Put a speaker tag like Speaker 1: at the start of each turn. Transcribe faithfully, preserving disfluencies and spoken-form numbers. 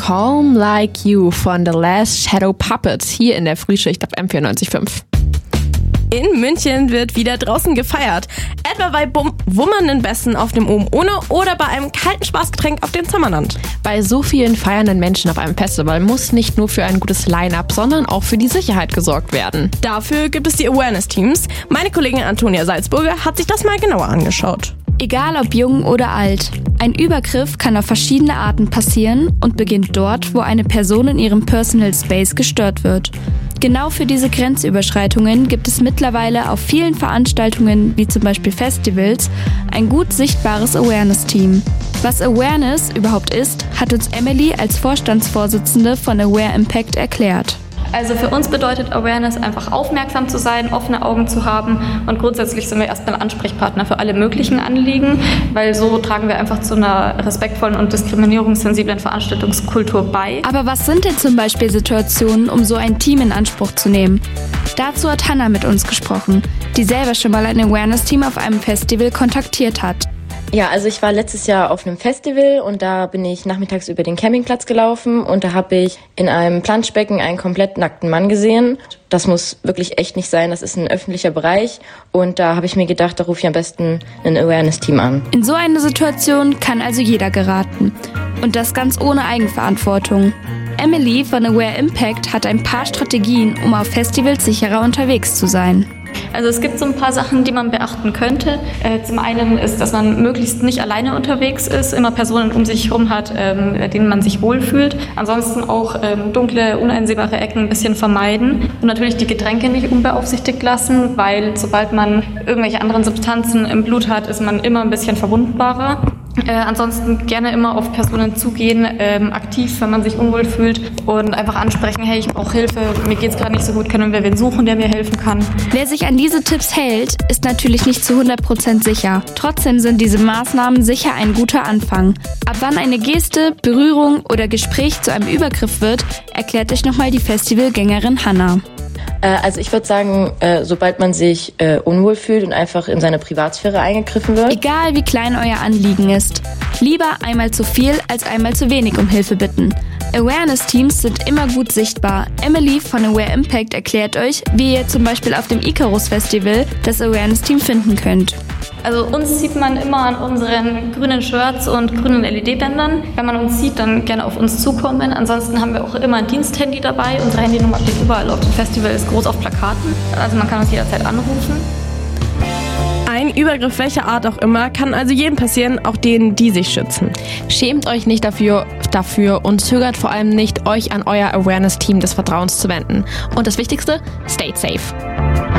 Speaker 1: Home Like You von The Last Shadow Puppets hier in der Frühschicht auf M vierundneunzig Komma fünf.
Speaker 2: In München wird wieder draußen gefeiert. Etwa bei Bum- wummernden Bässen auf dem Ohm ohne oder bei einem kalten Spaßgetränk auf dem Zimmerland.
Speaker 1: Bei so vielen feiernden Menschen auf einem Festival muss nicht nur für ein gutes Line-Up, sondern auch für die Sicherheit gesorgt werden.
Speaker 2: Dafür gibt es die Awareness-Teams. Meine Kollegin Antonia Salzburger hat sich das mal genauer angeschaut.
Speaker 3: Egal ob jung oder alt, ein Übergriff kann auf verschiedene Arten passieren und beginnt dort, wo eine Person in ihrem Personal Space gestört wird. Genau für diese Grenzüberschreitungen gibt es mittlerweile auf vielen Veranstaltungen, wie zum Beispiel Festivals, ein gut sichtbares Awareness-Team. Was Awareness überhaupt ist, hat uns Emily als Vorstandsvorsitzende von Aware Impact erklärt.
Speaker 4: Also für uns bedeutet Awareness einfach aufmerksam zu sein, offene Augen zu haben und grundsätzlich sind wir erstmal Ansprechpartner für alle möglichen Anliegen, weil so tragen wir einfach zu einer respektvollen und diskriminierungssensiblen Veranstaltungskultur bei.
Speaker 3: Aber was sind denn zum Beispiel Situationen, um so ein Team in Anspruch zu nehmen? Dazu hat Hannah mit uns gesprochen, die selber schon mal ein Awareness-Team auf einem Festival kontaktiert hat.
Speaker 5: Ja, also ich war letztes Jahr auf einem Festival und da bin ich nachmittags über den Campingplatz gelaufen und da habe ich in einem Planschbecken einen komplett nackten Mann gesehen. Das muss wirklich echt nicht sein, das ist ein öffentlicher Bereich und da habe ich mir gedacht, da rufe ich am besten ein Awareness-Team an.
Speaker 3: In so eine Situation kann also jeder geraten und das ganz ohne Eigenverantwortung. Emily von Aware Impact hat ein paar Strategien, um auf Festivals sicherer unterwegs zu sein.
Speaker 4: Also es gibt so ein paar Sachen, die man beachten könnte. Äh, zum einen ist, dass man möglichst nicht alleine unterwegs ist, immer Personen um sich herum hat, ähm, denen man sich wohlfühlt. Ansonsten auch ähm, dunkle, uneinsehbare Ecken ein bisschen vermeiden. Und natürlich die Getränke nicht unbeaufsichtigt lassen, weil sobald man irgendwelche anderen Substanzen im Blut hat, ist man immer ein bisschen verwundbarer. Äh, ansonsten gerne immer auf Personen zugehen, ähm, aktiv, wenn man sich unwohl fühlt und einfach ansprechen, hey, ich brauche Hilfe, mir geht's gerade nicht so gut, können wir wen suchen, der mir helfen kann.
Speaker 3: Wer sich an diese Tipps hält, ist natürlich nicht zu hundert Prozent sicher. Trotzdem sind diese Maßnahmen sicher ein guter Anfang. Ab wann eine Geste, Berührung oder Gespräch zu einem Übergriff wird, erklärt euch nochmal die Festivalgängerin Hannah.
Speaker 5: Also ich würde sagen, sobald man sich unwohl fühlt und einfach in seine Privatsphäre eingegriffen wird.
Speaker 3: Egal wie klein euer Anliegen ist. Lieber einmal zu viel als einmal zu wenig um Hilfe bitten. Awareness-Teams sind immer gut sichtbar. Emily von Aware Impact erklärt euch, wie ihr zum Beispiel auf dem Icarus Festival das Awareness-Team finden könnt.
Speaker 4: Also uns sieht man immer an unseren grünen Shirts und grünen L E D-Bändern. Wenn man uns sieht, dann gerne auf uns zukommen. Ansonsten haben wir auch immer ein Diensthandy dabei. Unsere Handynummer steht überall auf dem Festival, ist groß auf Plakaten. Also man kann uns jederzeit anrufen.
Speaker 2: Ein Übergriff welcher Art auch immer kann also jedem passieren, auch denen, die sich schützen.
Speaker 1: Schämt euch nicht dafür, dafür und zögert vor allem nicht, euch an euer Awareness-Team des Vertrauens zu wenden. Und das Wichtigste, stay safe.